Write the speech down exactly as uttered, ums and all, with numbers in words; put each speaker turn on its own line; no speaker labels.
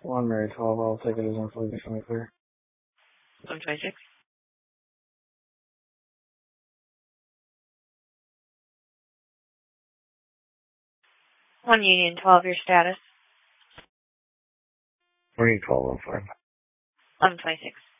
One Mary twelve, I'll take it as one forty clear.
one twenty-six. One Union twelve, your status.
One Union twelve, one five.
eleven twenty-six.